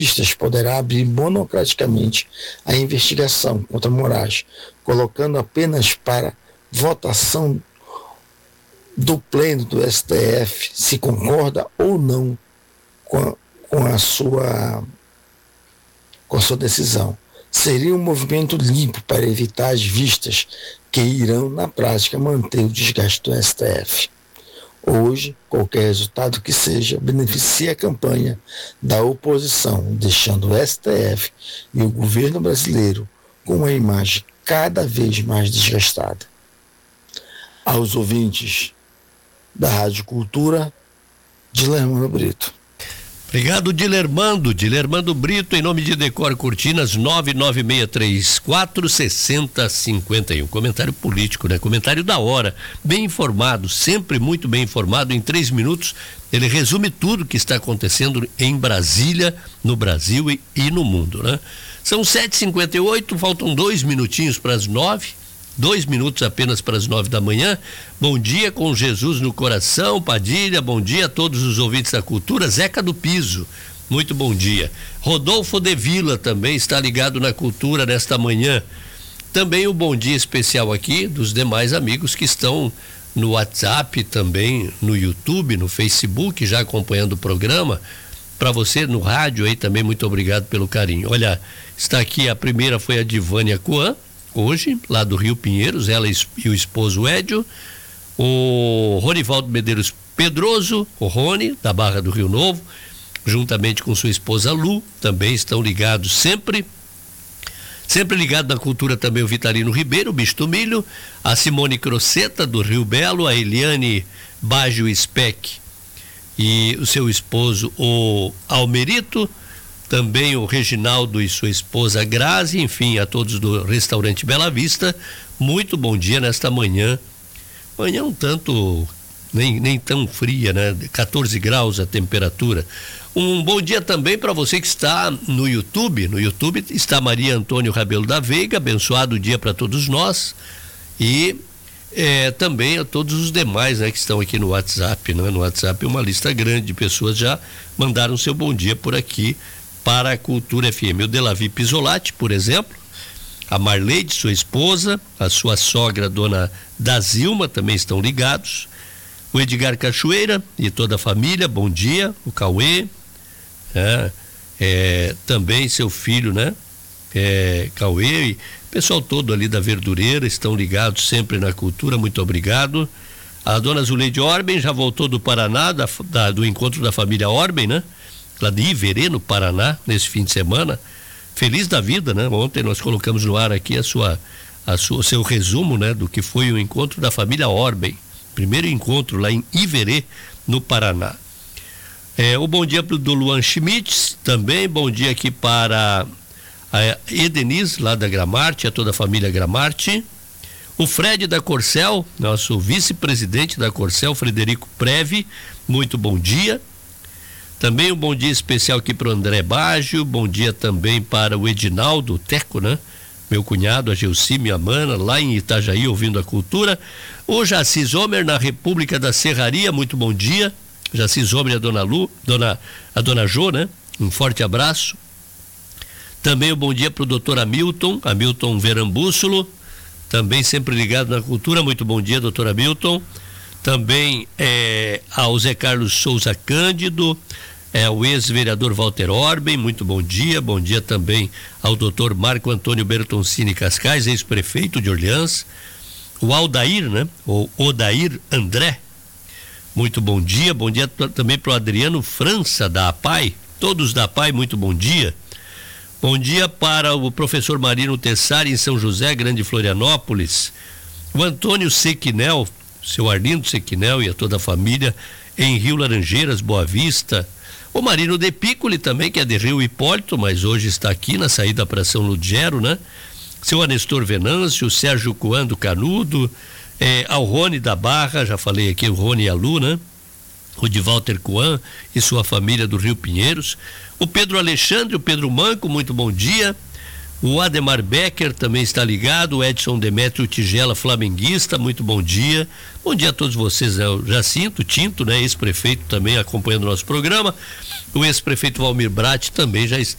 poderá abrir monocraticamente a investigação contra Moraes, colocando apenas para votação do pleno do STF se concorda ou não com a sua decisão. Seria um movimento limpo para evitar as vistas que irão, na prática, manter o desgaste do STF. Hoje, qualquer resultado que seja, beneficia a campanha da oposição, deixando o STF e o governo brasileiro com uma imagem cada vez mais desgastada. Aos ouvintes da Rádio Cultura, Dilermando Brito. Obrigado, Dilermando Brito, em nome de Decor Cortinas, 99634-6051. Comentário político, né? Comentário da hora, bem informado, sempre muito bem informado. Em 3 minutos, ele resume tudo que está acontecendo em Brasília, no Brasil e no mundo, né? São 7h58, faltam 2 minutinhos para as 9. 2 minutos apenas para as 9 da manhã. Bom dia com Jesus no coração, Padilha. Bom dia a todos os ouvintes da cultura. Zeca do Piso, muito bom dia. Rodolfo de Vila também está ligado na cultura nesta manhã. Também o bom dia especial aqui dos demais amigos que estão no WhatsApp, também no YouTube, no Facebook, já acompanhando o programa. Para você no rádio aí também, muito obrigado pelo carinho. Olha, está aqui, a primeira foi a Divânia Coan, hoje, lá do Rio Pinheiros, ela e o esposo Édio, o Ronivaldo Medeiros Pedroso, o Rony, da Barra do Rio Novo, juntamente com sua esposa Lu, também estão ligados sempre ligado na cultura também o Vitalino Ribeiro, o Bicho do Milho, a Simone Croceta, do Rio Belo, a Eliane Baggio Speck e o seu esposo, o Almerito, também o Reginaldo e sua esposa Grazi, enfim, a todos do restaurante Bela Vista, muito bom dia nesta manhã um tanto, nem tão fria, né? 14 graus a temperatura. Um bom dia também para você que está no YouTube está Maria Antônio Rabelo da Veiga, abençoado dia para todos nós, e também a todos os demais, né, que estão aqui no WhatsApp, né? No WhatsApp uma lista grande de pessoas já mandaram seu bom dia por aqui, para a Cultura FM. O Delavi Pisolati, por exemplo, a Marleide, sua esposa, a sua sogra, dona Dazilma, também estão ligados. O Edgar Cachoeira e toda a família, bom dia. O Cauê, também seu filho, né? Cauê e pessoal todo ali da Verdureira estão ligados sempre na cultura, muito obrigado. A dona Zuleide Orben já voltou do Paraná, do encontro da família Orben, né? Lá de Iverê, no Paraná, nesse fim de semana, feliz da vida, né? Ontem nós colocamos no ar aqui o seu resumo, né? Do que foi o encontro da família Orben, primeiro encontro lá em Iverê, no Paraná. O bom dia do Luan Schmitz, também bom dia aqui para a Edenise, lá da Gramarte, a toda a família Gramarte. O Fred da Corcel, nosso vice-presidente da Corcel, Frederico Preve, muito bom dia. Também um bom dia especial aqui para o André Baggio, bom dia também para o Edinaldo Teco, né? Meu cunhado, a Gelsi, minha mana, lá em Itajaí, ouvindo a cultura. O Jaci Zomer, na República da Serraria, muito bom dia. Jaci Zomer e a dona Lu, a dona Jo, né? Um forte abraço. Também um bom dia para o doutor Hamilton Verambússulo, também sempre ligado na cultura, muito bom dia, doutor Hamilton. Também ao Zé Carlos Souza Cândido, o ex-vereador Walter Orben, muito bom dia também ao doutor Marco Antônio Bertoncini Cascais, ex-prefeito de Orleans, o Aldair, né? O Odair André, muito bom dia também para o Adriano França da APAI, todos da APAI, muito bom dia. Bom dia para o professor Marino Tessari em São José, Grande Florianópolis, o Antônio Sequinel, seu Arlindo Sequinel e a toda a família em Rio Laranjeiras, Boa Vista. O Marino de Piccoli também, que é de Rio Hipólito, mas hoje está aqui na saída para São Ludgero, né? Seu Anestor Venâncio, o Sérgio Coan do Canudo, ao Rony da Barra, já falei aqui, o Rony e a Lu, né? O de Walter Coan e sua família do Rio Pinheiros. O Pedro Alexandre, o Pedro Manco, muito bom dia. O Ademar Becker também está ligado, o Edson Demétrio Tigela, flamenguista, muito bom dia. Bom dia a todos vocês, né? O Jacinto Tinto, né? Ex-prefeito também acompanhando o nosso programa. O ex-prefeito Valmir Brat também já está